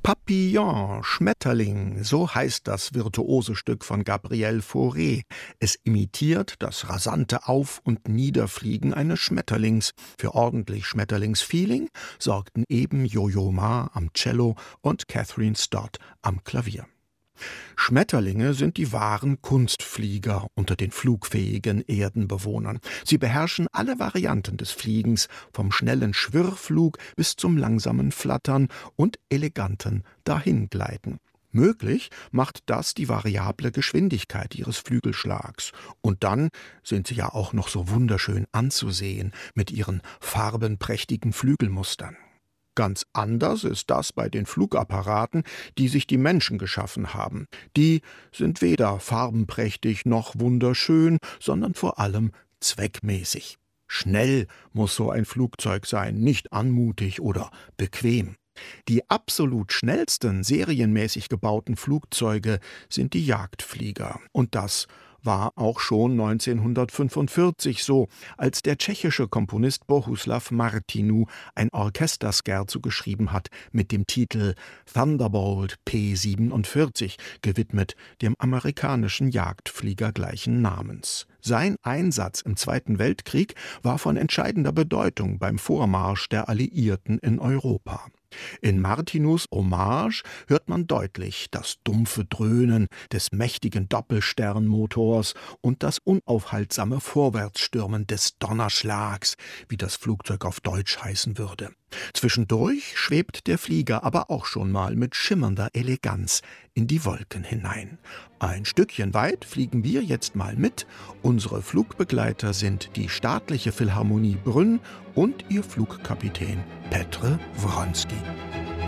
Papillon, Schmetterling, so heißt das virtuose Stück von Gabriel Fauré. Es imitiert das rasante Auf- und Niederfliegen eines Schmetterlings. Für ordentlich Schmetterlingsfeeling sorgten eben Yo-Yo Ma am Cello und Catherine Stott am Klavier. Schmetterlinge sind die wahren Kunstflieger unter den flugfähigen Erdenbewohnern. Sie beherrschen alle Varianten des Fliegens, vom schnellen Schwirrflug bis zum langsamen Flattern und eleganten Dahingleiten. Möglich macht das die variable Geschwindigkeit ihres Flügelschlags. Und dann sind sie ja auch noch so wunderschön anzusehen mit ihren farbenprächtigen Flügelmustern. Ganz anders ist das bei den Flugapparaten, die sich die Menschen geschaffen haben. Die sind weder farbenprächtig noch wunderschön, sondern vor allem zweckmäßig. Schnell muss so ein Flugzeug sein, nicht anmutig oder bequem. Die absolut schnellsten serienmäßig gebauten Flugzeuge sind die Jagdflieger. Und das war auch schon 1945 so, als der tschechische Komponist Bohuslav Martinů ein Orchesterscherzo geschrieben hat mit dem Titel Thunderbolt P-47, gewidmet dem amerikanischen Jagdflieger gleichen Namens. Sein Einsatz im Zweiten Weltkrieg war von entscheidender Bedeutung beim Vormarsch der Alliierten in Europa. In Martinus Hommage hört man deutlich das dumpfe Dröhnen des mächtigen Doppelsternmotors und das unaufhaltsame Vorwärtsstürmen des Donnerschlags, wie das Flugzeug auf Deutsch heißen würde. Zwischendurch schwebt der Flieger aber auch schon mal mit schimmernder Eleganz in die Wolken hinein. Ein Stückchen weit fliegen wir jetzt mal mit. Unsere Flugbegleiter sind die Staatliche Philharmonie Brünn und ihr Flugkapitän Petr Wronski.